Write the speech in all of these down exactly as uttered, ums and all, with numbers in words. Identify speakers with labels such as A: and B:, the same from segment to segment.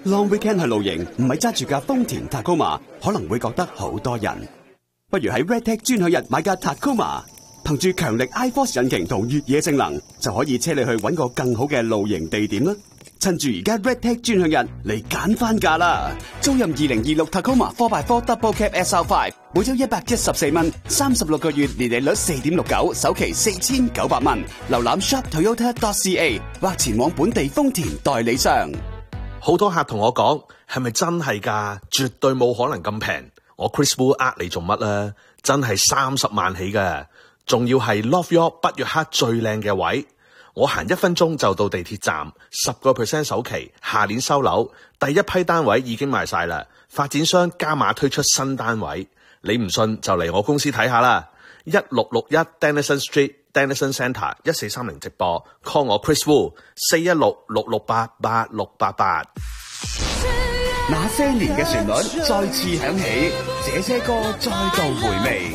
A: Long weekend 去露營，唔係揸住架豐田 Tacoma， 可能會覺得好多人。不如喺 Redtech 專享日買架 Tacoma， 憑住強力 iForce 引擎同越野性能，就可以車你去搵個更好嘅露營地點啦。趁住而家 Redtech 專享日嚟揀翻價啦！租任二零二六 Tacoma 四 by 四 Double Cab S R 五， 每周一百一十四蚊，三十六個月年利率四點六九，首期四千九百蚊。瀏覽 shop toyota dot c a 或前往本地豐田代理商。
B: 好多客同我講，係咪真係㗎？絕對冇可能咁平。我 Chris Wu 呃你做乜啊？真係三十萬起㗎，仲要係 Love York 北約克最靚嘅位。我行一分鐘就到地鐵站，十個 percent 首期，下年收樓，第一批單位已經賣晒啦。發展商加碼推出新單位，你唔信就嚟我公司睇下啦。一六六一 Denison Street。Denison Centre 一四三零直播 call 我 Chris Wu 四一六六六八八六八八。
A: 那些年嘅旋律再次響起，這些歌再度回味。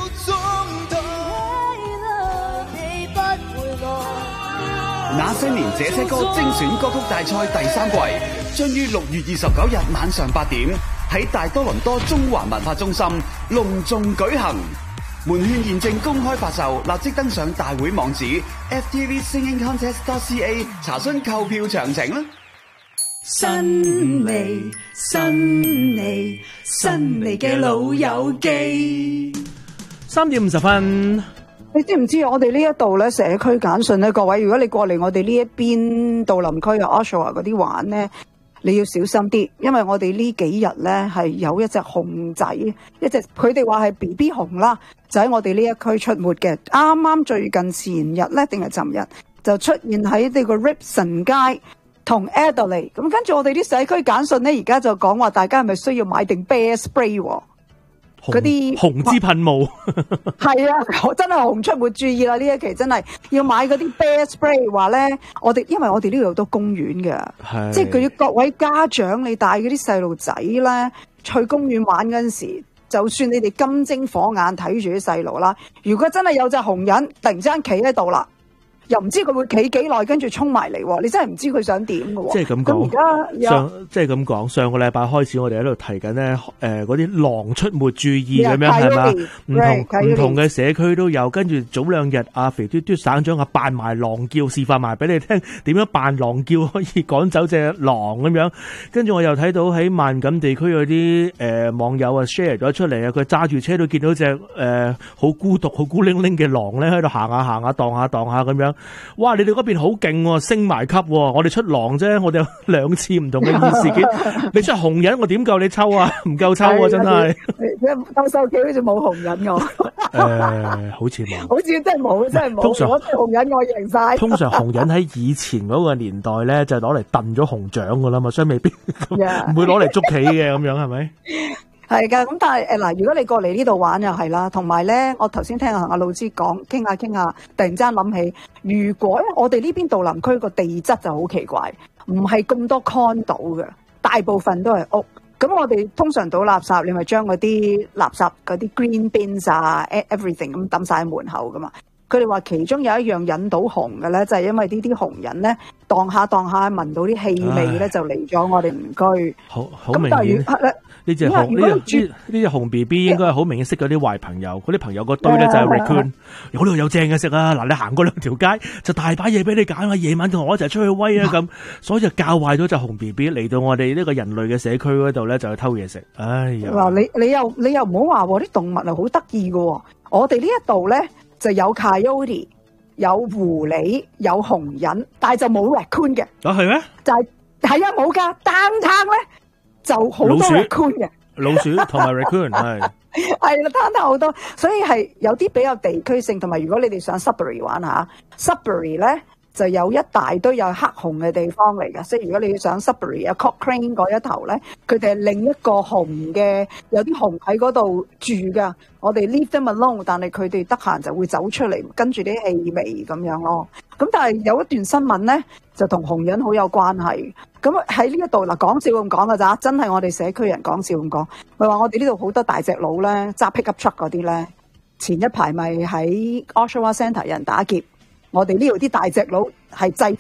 A: 那些年這些歌精選歌曲大賽第三季將於六月二十九日晚上八點喺大多倫多中環文化中心隆重舉行。門券現正公開發售，立即登上大會網址 f t v singing contest dot c a 查詢購票詳情啦。
C: 新味新味新味嘅老友記，
D: 三點五十分。
E: 你知唔知我哋呢一度咧社區簡訊咧？各位，如果你過嚟我哋呢一邊杜林區啊、Oshawa 嗰啲玩咧，你要小心啲，因為我哋呢幾日咧係有一隻熊仔，一隻佢哋話係 B B 熊啦，就喺我哋呢一區出沒嘅。啱啱最近前日咧，定係尋日就出現喺呢個 Ripson 街同 Adelaide。咁跟住我哋啲社區簡訊咧，而家就講話大家係咪需要買定 Bear Spray 喎？嗰啲
D: 紅之噴霧
E: 係啊，我真係紅出沒注意啦！呢一期真係要買嗰啲 Bear Spray， 話咧，我哋因為我哋呢度有好多公園嘅，即係佢各位家長，你帶嗰啲細路仔咧去公園玩嗰陣時，就算你哋金睛火眼睇住啲細路啦，如果真係有隻紅人突然之間企喺度啦，又唔知佢會企幾耐，跟住衝埋嚟，你真係唔知佢想點嘅喎。
D: 即係咁講，
E: 而家
D: 上即係咁講，上個禮拜開始，我哋喺度提緊咧，誒嗰啲狼出沒注意咁樣係嘛？唔同唔同嘅社區都有。跟住早兩日，阿肥嘟嘟省長啊扮埋狼叫，示範埋俾你聽點樣扮狼叫可以趕走隻狼咁樣。跟住我又睇到喺萬錦地區嗰啲誒網友啊 share 咗出嚟啊，佢揸住車都見到隻誒好孤獨、好孤零零嘅狼咧喺度行下行下、蕩下蕩下咁樣。哇！你哋嗰邊好勁喎，升埋級喎！我哋出狼啫，我哋有兩次唔同嘅事件。你出紅人，我點夠你抽啊？唔夠抽啊！真係。
E: 鬥獸棋好似冇紅人我。
D: 誒，好似冇。
E: 好似真係冇，真係冇。通常我隻紅人我贏晒。
D: 通常紅人喺以前嗰個年代咧，就攞嚟燉咗紅獎噶啦嘛，所以未必唔會攞嚟捉棋嘅咁樣，係咪？
E: 係噶，咁但係誒嗱，如果你過嚟呢度玩又係啦，同埋咧，我頭先聽阿阿老師講，傾下傾下，突然之間諗起，如果我哋呢邊杜林區個地質就好奇怪，唔係咁多 condo 嘅，大部分都係屋。咁我哋通常倒垃圾，你咪將嗰啲垃圾嗰啲 green bins 啊 ，everything 咁抌晒喺門口噶嘛。佢哋話其中有一樣引到熊嘅咧，就係因為呢啲熊人咧，蕩下蕩下聞到啲氣味咧，就嚟咗我哋唔居。
D: 好好明顯。呢隻熊呢隻呢隻熊 B B 應該係好明顯識嗰啲壞朋友，嗰啲朋友個堆咧就係 raccoon。嗰度有正嘅食啊！嗱，你行過兩條街就大把嘢俾你揀啊！夜晚同我一齊出去威啊咁，所以就教壞咗隻熊 B B 嚟到我哋呢個人類嘅社區嗰度咧，就去偷嘢食。哎呀！
E: 嗱，你你又你又唔好話喎，啲動物係好得意嘅。我哋呢一度咧就有 coyote、有狐狸、有熊人，但係就冇 raccoon 嘅。
D: 啊，係咩？
E: 就係係啊，冇㗎。downtown咧就好多 raccoon 嘅。
D: 老鼠同埋 raccoon 係
E: 係啦，攤得好多，所以係有啲比較地區性，同埋如果你哋上 Sudbury 玩下 Sudbury 咧就有一大堆有黑熊嘅地方嚟㗎，即係如果你要上 Sudbury 啊 Cochrane 嗰一頭咧，佢哋係另一個熊嘅，有啲熊喺嗰度住㗎。我哋 leave them alone， 但係佢哋得閒就會走出嚟，跟住啲氣味咁樣咯。咁但係有一段新聞咧，就同熊人好有關係。咁喺呢一度嗱，講笑咁講㗎咋，真係我哋社區人講笑咁講。咪話我哋呢度好多大隻佬咧，揸 pickup truck 嗰啲咧，前一排咪喺 Oshawa Centre 有人打劫，我哋呢度啲大隻佬係制